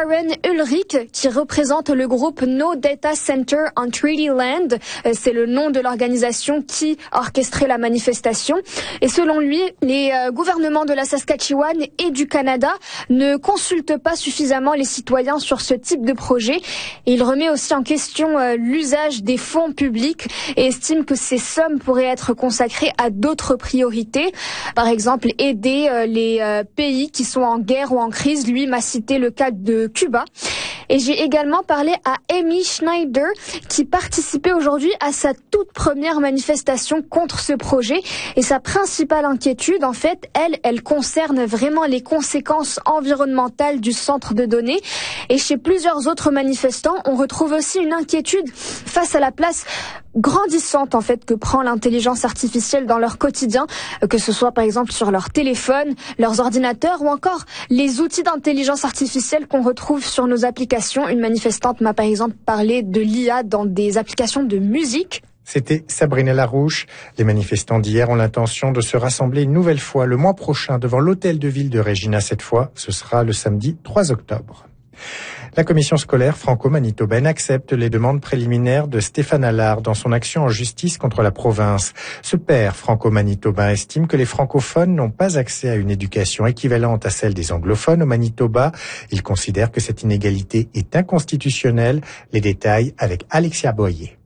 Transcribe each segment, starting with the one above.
Karen Ulrich, qui représente le groupe No Data Center on Treaty Land. C'est le nom de l'organisation qui a orchestré la manifestation. Et selon lui, les gouvernements de la Saskatchewan et du Canada ne consultent pas suffisamment les citoyens sur ce type de projet. Et il remet aussi en question l'usage des fonds publics et estime que ces sommes pourraient être consacrées à d'autres priorités. Par exemple, aider les pays qui sont en guerre ou en crise. Lui m'a cité le cas de Cuba. Et j'ai également parlé à Amy Schneider qui participait aujourd'hui à sa toute première manifestation contre ce projet. Et sa principale inquiétude, en fait, elle concerne vraiment les conséquences environnementales du centre de données. Et chez plusieurs autres manifestants, on retrouve aussi une inquiétude face à la place grandissante en fait que prend l'intelligence artificielle dans leur quotidien, que ce soit par exemple sur leur téléphone, leurs ordinateurs ou encore les outils d'intelligence artificielle qu'on retrouve sur nos applications. Une manifestante m'a par exemple parlé de l'IA dans des applications de musique. C'était Sabrina Larouche. Les manifestants d'hier ont l'intention de se rassembler une nouvelle fois le mois prochain devant l'hôtel de ville de Regina. Cette fois, ce sera le samedi 3 octobre. La commission scolaire franco-manitobaine accepte les demandes préliminaires de Stéphane Allard dans son action en justice contre la province. Ce père franco-manitobain estime que les francophones n'ont pas accès à une éducation équivalente à celle des anglophones au Manitoba. Il considère que cette inégalité est inconstitutionnelle. Les détails avec Alexia Boyer.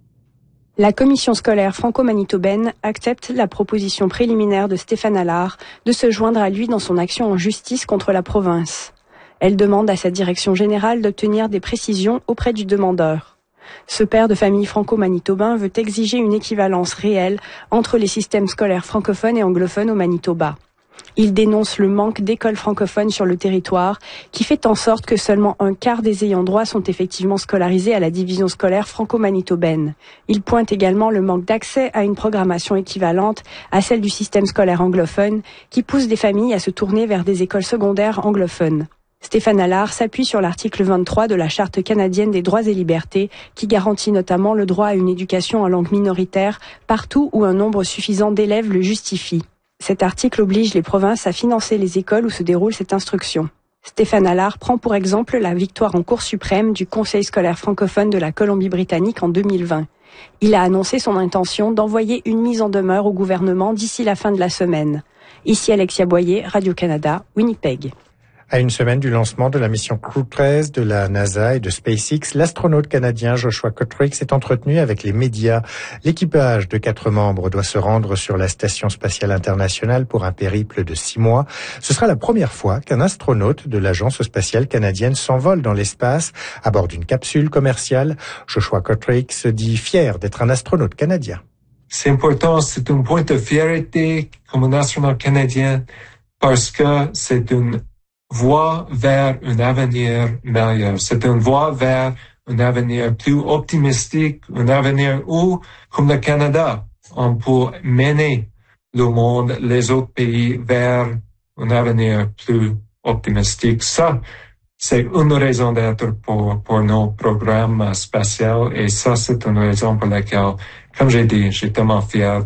La commission scolaire franco-manitobaine accepte la proposition préliminaire de Stéphane Allard de se joindre à lui dans son action en justice contre la province. Elle demande à sa direction générale d'obtenir des précisions auprès du demandeur. Ce père de famille franco-manitobain veut exiger une équivalence réelle entre les systèmes scolaires francophones et anglophones au Manitoba. Il dénonce le manque d'écoles francophones sur le territoire, qui fait en sorte que seulement un quart des ayants droit sont effectivement scolarisés à la division scolaire franco-manitobaine. Il pointe également le manque d'accès à une programmation équivalente à celle du système scolaire anglophone, qui pousse des familles à se tourner vers des écoles secondaires anglophones. Stéphane Allard s'appuie sur l'article 23 de la Charte canadienne des droits et libertés qui garantit notamment le droit à une éducation en langue minoritaire partout où un nombre suffisant d'élèves le justifie. Cet article oblige les provinces à financer les écoles où se déroule cette instruction. Stéphane Allard prend pour exemple la victoire en Cour suprême du Conseil scolaire francophone de la Colombie-Britannique en 2020. Il a annoncé son intention d'envoyer une mise en demeure au gouvernement d'ici la fin de la semaine. Ici Alexia Boyer, Radio-Canada, Winnipeg. À une semaine du lancement de la mission Crew 13 de la NASA et de SpaceX, l'astronaute canadien Joshua Kotrick s'est entretenu avec les médias. L'équipage de 4 membres doit se rendre sur la Station spatiale internationale pour un périple de 6 mois. Ce sera la première fois qu'un astronaute de l'Agence spatiale canadienne s'envole dans l'espace à bord d'une capsule commerciale. Joshua Kotrick se dit fier d'être un astronaute canadien. C'est important, c'est un point de fierté comme un astronaute canadien parce que c'est une voie vers un avenir meilleur. C'est une voie vers un avenir plus optimistique, un avenir où, comme le Canada, on peut mener le monde, les autres pays vers un avenir plus optimistique. Ça, c'est une raison d'être pour nos programmes spatiaux et ça, c'est une raison pour laquelle, comme j'ai dit, je suis tellement fier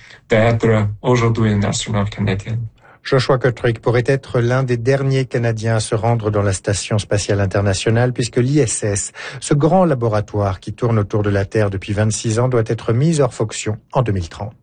d'être aujourd'hui un astronaute canadien. Joshua Kotrick pourrait être l'un des derniers Canadiens à se rendre dans la Station spatiale internationale puisque l'ISS, ce grand laboratoire qui tourne autour de la Terre depuis 26 ans, doit être mis hors fonction en 2030.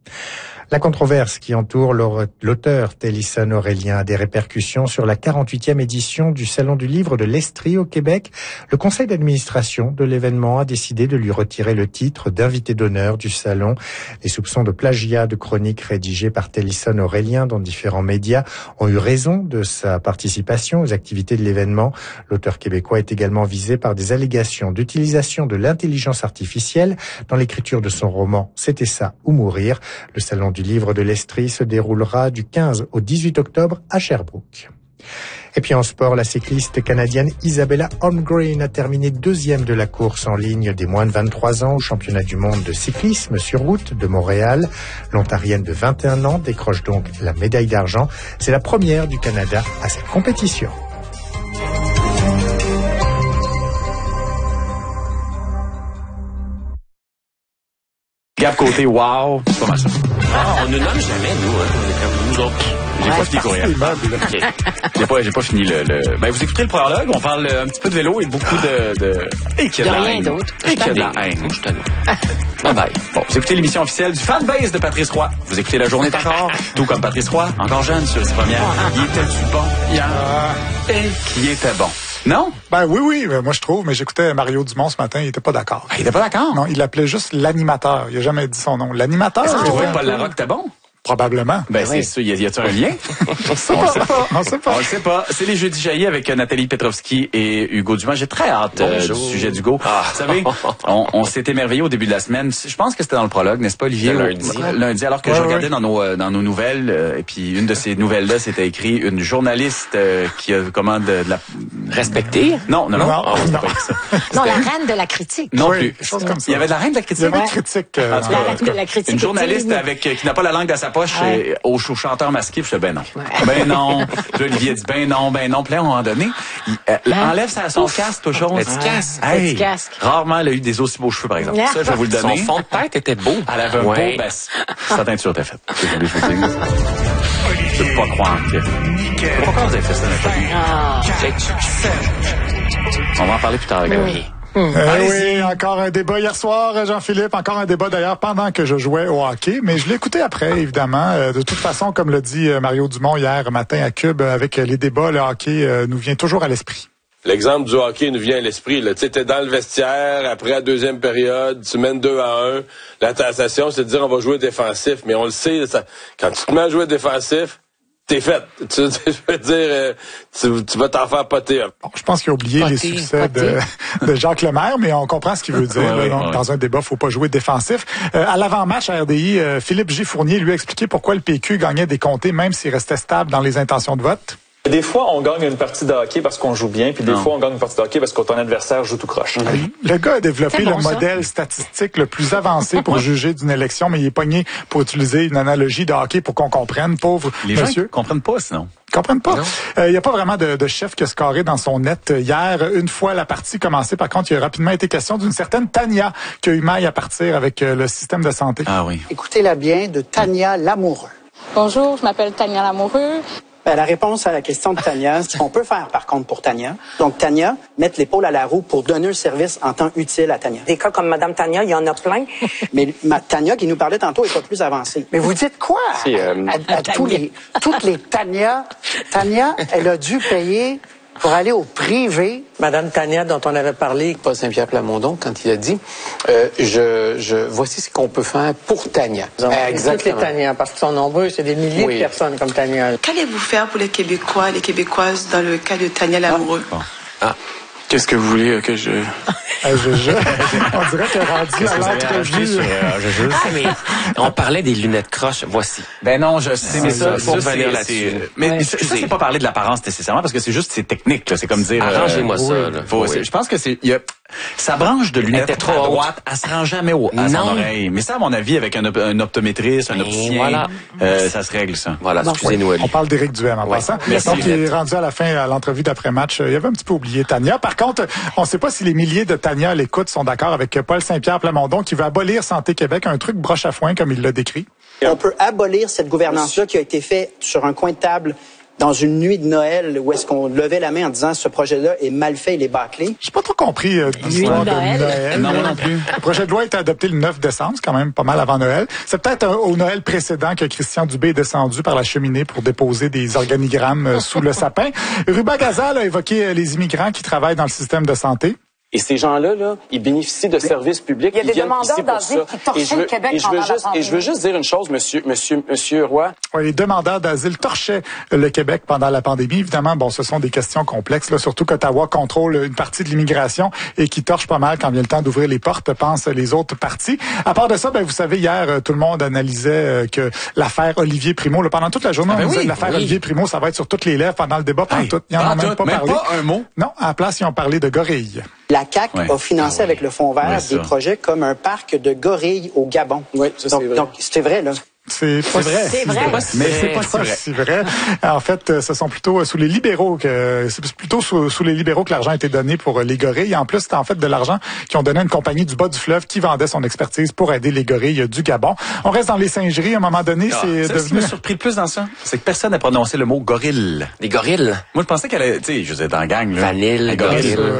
La controverse qui entoure l'auteur Tellison Aurélien a des répercussions sur la 48e édition du Salon du Livre de l'Estrie au Québec. Le conseil d'administration de l'événement a décidé de lui retirer le titre d'invité d'honneur du salon. Les soupçons de plagiat de chroniques rédigées par Tellison Aurélien dans différents médias ont eu raison de sa participation aux activités de l'événement. L'auteur québécois est également visé par des allégations d'utilisation de l'intelligence artificielle dans l'écriture de son roman « C'était ça ou mourir ». Le Salon du Livre de l'Estrie se déroulera du 15 au 18 octobre à Sherbrooke. Et puis en sport, la cycliste canadienne Isabella Holmgren a terminé 2e de la course en ligne des moins de 23 ans au championnat du monde de cyclisme sur route de Montréal. L'Ontarienne de 21 ans décroche donc la médaille d'argent. C'est la première du Canada à cette compétition. Gap côté wow, c'est pas mal ça. Ah, on ne nomme jamais, nous, hein. On est comme nous autres. J'ai pas fini de courir. Okay. J'ai pas fini le... Ben, vous écoutez le prologue, on parle un petit peu de vélo et beaucoup de... Et qu'il y a de la rien haine. d'autre. Et qu'il y a de la haine. Bye bye. Bon, vous écoutez l'émission officielle du fanbase de Patrice Roy. Vous écoutez La Journée encore, tout comme Patrice Roy, encore jeune sur ses premières. Il était-tu bon hier? Et qui était bon? Non? Ben oui, moi je trouve, mais j'écoutais Mario Dumont ce matin, il était pas d'accord. Il était pas d'accord? Non, il l'appelait juste l'animateur. Il a jamais dit son nom. L'animateur. Est-ce que tu trouvais que Paul Larocque était bon? Probablement. Ben, c'est ça. Y a-t-il un lien? On sait pas. On le sait pas. C'est les Jeudis jaillis avec Nathalie Petrovski et Hugo Dumas. J'ai très hâte du sujet d'Hugo. Vous savez, on s'est émerveillé au début de la semaine. Je pense que c'était dans le prologue, n'est-ce pas, Olivier? Lundi, alors que je regardais dans nos nouvelles, et puis une de ces nouvelles-là, c'était écrit une journaliste qui a comment de la... Respectée? Non. C'était pas écrit ça. Non, la reine de la critique. Non oui, plus. Chose comme ça. Il y avait de la reine de la critique? Il y avait de critique. La reine de la critique. Une journaliste qui n'a pas la langue dans sa poche au chanteur masqué, puis je fais ben non. Ben non. Puis Olivier dit ben non. Puis là, à un moment donné, enlève son casque, toute chose. Petit casque. Rarement, elle a eu des aussi beaux cheveux, par exemple. Ça, je vais vous le donner. Son fond de tête était beau. Elle avait un beau, sa teinture était faite. Je voulais je vous le dise. Je peux pas croire que... Pourquoi vous avez fait ça, Nathalie? On va en parler plus tard, Gabriel. Oui, encore un débat hier soir, Jean-Philippe. Encore un débat d'ailleurs pendant que je jouais au hockey. Mais je l'ai écouté après, évidemment. De toute façon, comme l'a dit Mario Dumont hier matin à Cube, avec les débats, le hockey nous vient toujours à l'esprit. L'exemple du hockey nous vient à l'esprit. Tu sais, t'es dans le vestiaire, après la deuxième période, tu mènes 2-1. La tentation, c'est de dire on va jouer défensif. Mais on le sait, quand tu te mets à jouer défensif, t'es fait. Je veux dire, tu vas t'en faire poter. Bon, je pense qu'il a oublié les succès de Jacques Lemaire, mais on comprend ce qu'il veut dire. Donc, dans un débat, faut pas jouer défensif. À l'avant-match à RDI, Philippe G. Fournier lui a expliqué pourquoi le PQ gagnait des comtés, même s'il restait stable dans les intentions de vote. Des fois, on gagne une partie de hockey parce qu'on joue bien, puis des fois, on gagne une partie de hockey parce que ton adversaire joue tout croche. Le gars a développé le modèle statistique le plus avancé pour juger d'une élection, mais il est pogné pour utiliser une analogie de hockey pour qu'on comprenne, pauvre les monsieur. Gens comprennent pas, sinon. Ils comprennent pas. Il n'y a pas vraiment de chef qui a scoré dans son net hier. Une fois la partie commencée, par contre, il a rapidement été question d'une certaine Tania qui a eu maille à partir avec le système de santé. Ah oui. Écoutez-la bien, de Tania Lamoureux. Bonjour, je m'appelle Tania Lamoureux. La réponse à la question de Tania, ce qu'on peut faire par contre pour Tania. Donc Tania, mettre l'épaule à la roue pour donner un service en temps utile à Tania. Des cas comme Madame Tania, il y en a plein. Mais Tania qui nous parlait tantôt est pas plus avancée. Mais vous dites quoi? À toutes les Tania, elle a dû payer pour aller au privé. Madame Tania, dont on avait parlé, Paul Saint-Pierre Plamondon, quand il a dit, voici ce qu'on peut faire pour Tania. Exactement. Toutes les Tania, parce qu'ils sont nombreux, c'est des milliers de personnes comme Tania. Qu'allez-vous faire pour les Québécois, les Québécoises, dans le cas de Tania Lamoureux? Qu'est-ce que vous voulez que je... On dirait qu'elle est rendue à l'entrevue. Mais on parlait des lunettes croches, voici. Ben non, je sais, mais ça c'est pas parler de l'apparence nécessairement, parce que c'est technique, là. C'est comme dire... Arrangez-moi ça, là. Je pense que sa branche de lunettes à droite, elle se rend jamais à son oreille. Mais ça, à mon avis, avec un optométriste, un opticien, ça se règle, ça. Voilà, excusez-nous, Ali. On parle d'Éric Duhem en passant. Donc, il est rendu à la fin, à l'entrevue d'après-match. Il avait un petit peu oublié Tania. Par contre, on ne sait pas si les milliers de Tania à l'écoute sont d'accord avec Paul Saint-Pierre Plamondon qui veut abolir Santé Québec, un truc broche à foin comme il l'a décrit. On peut abolir cette gouvernance-là qui a été faite sur un coin de table dans une nuit de Noël où est-ce qu'on levait la main en disant ce projet-là est mal fait, il est bâclé. J'ai pas trop compris l'histoire de Noël. Non, non plus. Le projet de loi a été adopté le 9 décembre, c'est quand même pas mal avant Noël. C'est peut-être au Noël précédent que Christian Dubé est descendu par la cheminée pour déposer des organigrammes sous le sapin. Ruba Gazal a évoqué les immigrants qui travaillent dans le système de santé. Et ces gens-là, ils bénéficient de services publics. Il y a des demandeurs d'asile qui torchaient le Québec pendant la pandémie. Et je veux juste dire une chose, monsieur Roy. Ouais, les demandeurs d'asile torchaient le Québec pendant la pandémie. Évidemment, ce sont des questions complexes, là, surtout qu'Ottawa contrôle une partie de l'immigration et qui torche pas mal quand vient le temps d'ouvrir les portes, pensent les autres parties. À part de ça, vous savez, hier, tout le monde analysait que l'affaire Olivier Primo, pendant toute la journée, on disait que l'affaire Olivier Primo, ça va être sur toutes les lèvres pendant le débat. Ils n'en ont même pas parlé. Pas un mot? Non, à la place, ils ont parlé de gorilles. La CAQ a financé avec le Fonds vert des projets comme un parc de gorilles au Gabon. Oui, ça, c'est vrai. Donc, c'est vrai, là. C'est vrai. C'est vrai. Mais c'est pas si vrai. En fait, ce sont plutôt sous les libéraux que l'argent a été donné pour les gorilles. Et en plus, c'était en fait de l'argent qu'ils ont donné à une compagnie du bas du fleuve qui vendait son expertise pour aider les gorilles du Gabon. On reste dans les singeries. À un moment donné, c'est devenu... Ce qui m'a surpris le plus dans ça, c'est que personne n'a prononcé le mot gorille. Des gorilles. Moi, je pensais qu'elle allait, tu sais, je veux dire, dans la gang, là. Vanille, gorille.